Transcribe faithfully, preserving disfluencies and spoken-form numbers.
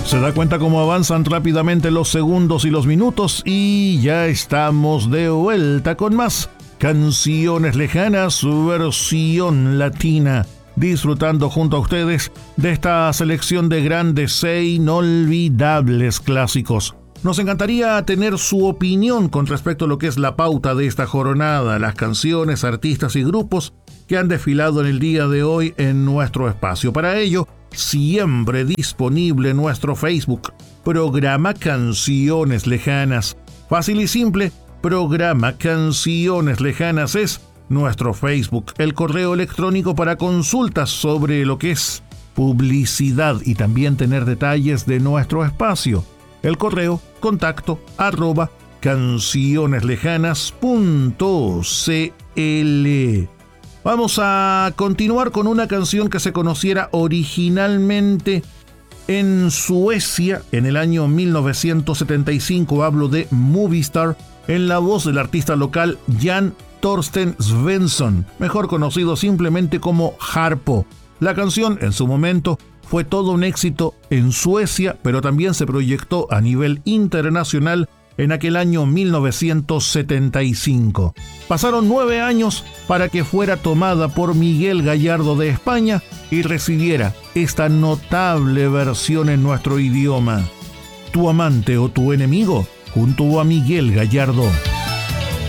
Se da cuenta cómo avanzan rápidamente los segundos y los minutos y ya estamos de vuelta con más Canciones Lejanas, versión latina, disfrutando junto a ustedes de esta selección de grandes e inolvidables clásicos. Nos encantaría tener su opinión con respecto a lo que es la pauta de esta jornada, las canciones, artistas y grupos que han desfilado en el día de hoy en nuestro espacio. Para ello, siempre disponible en nuestro Facebook, programa Canciones Lejanas. Fácil y simple, programa Canciones Lejanas es nuestro Facebook. El correo electrónico para consultas sobre lo que es publicidad y también tener detalles de nuestro espacio. El correo contacto arroba cancioneslejanas punto cl. Vamos a continuar con una canción que se conociera originalmente en Suecia en el año mil novecientos setenta y cinco. Hablo de Movistar, en la voz del artista local Jan Torsten Svensson, mejor conocido simplemente como Harpo. La canción en su momento fue todo un éxito en Suecia, pero también se proyectó a nivel internacional en aquel año mil novecientos setenta y cinco. Pasaron nueve años para que fuera tomada por Miguel Gallardo de España y recibiera esta notable versión en nuestro idioma. Tu amante o tu enemigo, junto a Miguel Gallardo.